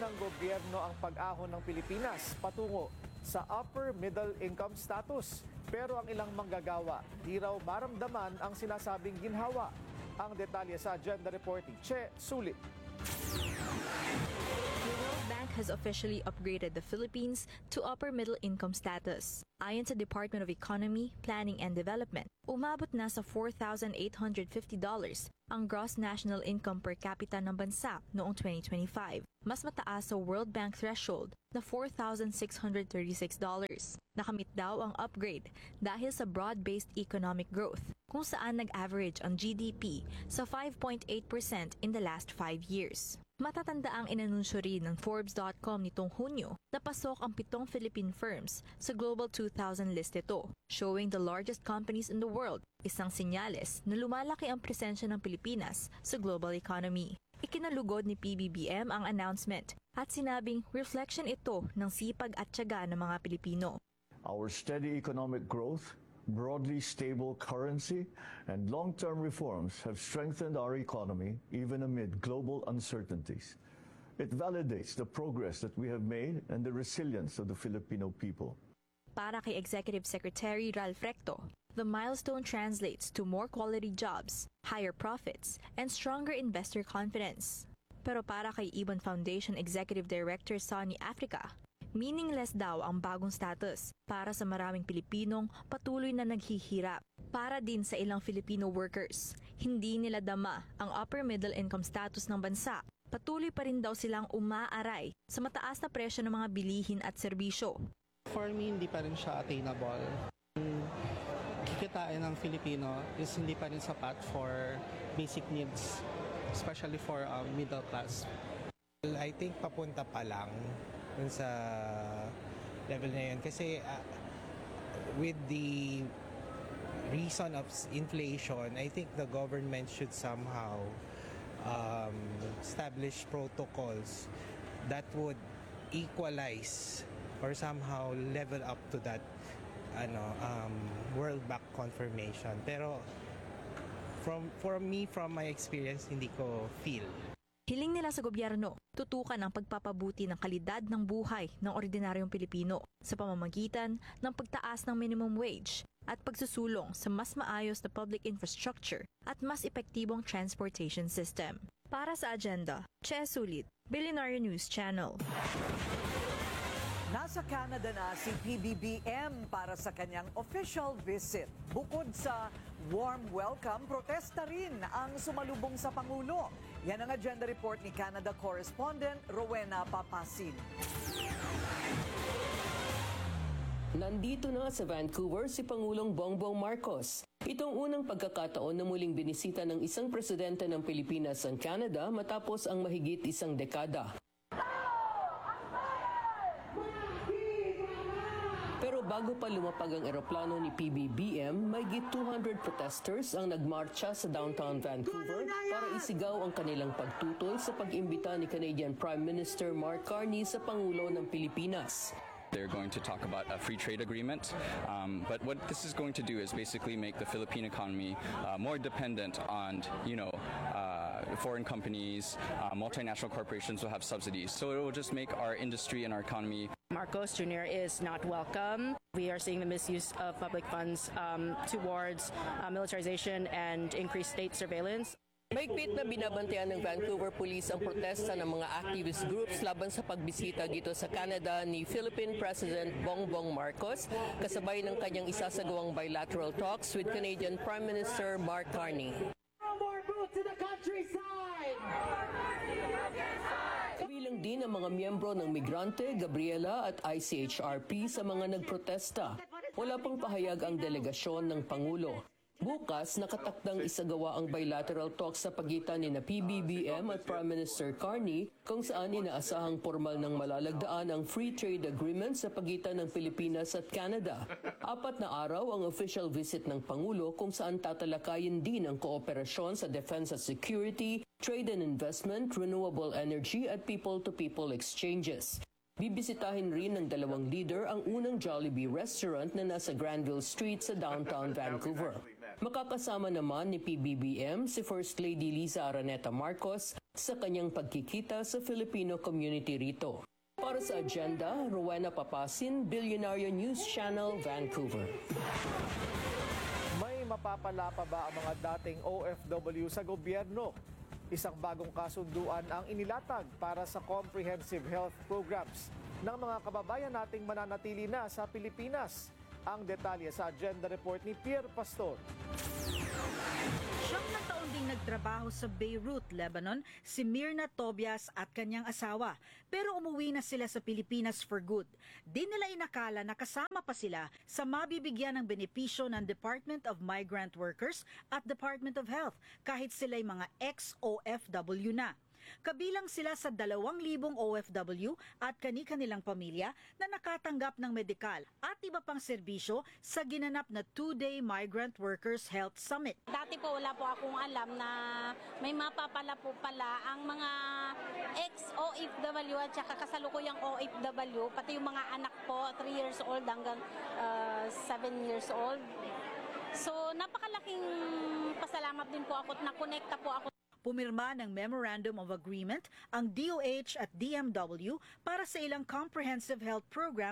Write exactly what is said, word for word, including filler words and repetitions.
ng gobyerno ang pag-ahon ng Pilipinas patungo sa upper middle income status. Pero ang ilang manggagawa, di raw maramdaman ang sinasabing ginhawa. Ang detalye sa Agenda Report ni Che Sulit. The World Bank has officially upgraded the Philippines to upper middle income status. Ayon sa Department of Economy, Planning and Development, umabot na sa four thousand eight hundred fifty dollars ang gross national income per capita ng bansa noong twenty twenty-five. Mas mataas sa World Bank threshold na four thousand six hundred thirty-six dollars. Nakamit daw ang upgrade dahil sa broad-based economic growth, kung saan nag-average ang G D P sa five point eight percent in the last five years. Matatanda ang inanunsyo rin ng Forbes dot com nitong Hunyo na pasok ang pitong Philippine firms sa Global two thousand list ito, showing the largest companies in the world, isang senyales na lumalaki ang presensya ng Pilipinas sa global economy. Ikinalugod ni P B B M ang announcement at sinabing reflection ito ng sipag at tiyaga ng mga Pilipino. Our steady economic growth, broadly stable currency, and long-term reforms have strengthened our economy even amid global uncertainties. It validates the progress that we have made and the resilience of the Filipino people. Para kay Executive Secretary Ralph Recto, the milestone translates to more quality jobs, higher profits, and stronger investor confidence. Pero para kay Ibon Foundation Executive Director Sonny Africa, meaningless daw ang bagong status para sa maraming Pilipinong patuloy na naghihirap. Para din sa ilang Filipino workers, hindi nila dama ang upper middle income status ng bansa. Patuloy pa rin daw silang umaaray sa mataas na presyo ng mga bilihin at serbisyo. For me, hindi pa rin siya attainable. Kikitain ng Filipino is hindi pa rin sapat for basic needs, especially for um, middle class. I think papunta pa lang dun sa level na yun. Kasi uh, with the reason of inflation, I think the government should somehow um, establish protocols that would equalize or somehow level up to that ano um, World Bank confirmation. Pero from for me, from my experience, hindi ko feel. Hiling nila sa gobyerno, tutukan ang pagpapabuti ng kalidad ng buhay ng ordinaryong Pilipino sa pamamagitan ng pagtaas ng minimum wage at pagsusulong sa mas maayos na public infrastructure at mas epektibong transportation system. Para sa Agenda, Che Sulit, Billionaire News Channel. Nasa Canada na si P B B M para sa kanyang official visit. Bukod sa warm welcome, protesta rin ang sumalubong sa Pangulo. Yan ang Agenda Report ni Canada correspondent Rowena Papasin. Nandito na sa Vancouver si Pangulong Bongbong Marcos. Itong unang pagkakataon na muling binisita ng isang presidente ng Pilipinas ang Canada matapos ang mahigit isang dekada. Pero bago pa lumapag ang eroplano ni P B B M, mahigit two hundred protesters ang nagmarcha sa downtown Vancouver para isigaw ang kanilang pagtutoy sa pag-imbita ni Canadian Prime Minister Mark Carney sa Pangulo ng Pilipinas. They're going to talk about a free trade agreement, um, but what this is going to do is basically make the Philippine economy uh, more dependent on, you know, uh, foreign companies, uh, multinational corporations will have subsidies. So it will just make our industry and our economy. Marcos Junior is not welcome. We are seeing the misuse of public funds um, towards uh, militarization and increased state surveillance. Mahigpit na binabantayan ng Vancouver Police ang protesta ng mga activist groups laban sa pagbisita dito sa Canada ni Philippine President Bongbong Marcos kasabay ng kanyang isasagawang bilateral talks with Canadian Prime Minister Mark Carney. Kabilang din ang mga miyembro ng Migrante, Gabriela at I C H R P sa mga nagprotesta. Wala pang pahayag ang delegasyon ng Pangulo. Bukas, nakatakdang isagawa ang bilateral talks sa pagitan ni na P B B M at Prime Minister Carney kung saan inaasahang formal ng malalagdaan ang free trade agreement sa pagitan ng Pilipinas at Canada. Apat na araw ang official visit ng Pangulo kung saan tatalakayin din ang kooperasyon sa defense at security, trade and investment, renewable energy at people-to-people exchanges. Bibisitahin rin ng dalawang leader ang unang Jollibee restaurant na nasa Granville Street sa downtown Vancouver. Makakasama naman ni P B B M si First Lady Liza Araneta Marcos sa kanyang pagkikita sa Filipino community rito. Para sa Agenda, Rowena Papasin, Billionaire News Channel, Vancouver. May mapapala pa ba ang mga dating O F W sa gobyerno? Isang bagong kasunduan ang inilatag para sa comprehensive health programs ng mga kababayan nating mananatili na sa Pilipinas. Ang detalye sa Agenda Report ni Pierre Pastor. Siyam na taon ding nagtrabaho sa Beirut, Lebanon, si Mirna Tobias at kanyang asawa. Pero umuwi na sila sa Pilipinas for good. Di nila inakala na kasama pa sila sa mabibigyan ng benepisyo ng Department of Migrant Workers at Department of Health kahit sila'y mga ex-O F W na. Kabilang sila sa dalawang libong O F W at kani-kanilang pamilya na nakatanggap ng medikal at iba pang serbisyo sa ginanap na two-day Migrant Workers Health Summit. Dati po wala po akong alam na may mapapala po pala ang mga ex-O F W at saka kasalukuyang O F W, pati yung mga anak po, three years old hanggang uh, seven years old. So napakalaking pasalamat din po ako at nakonekta po ako. Pumirma ng Memorandum of Agreement ang D O H at D M W para sa ilang comprehensive health program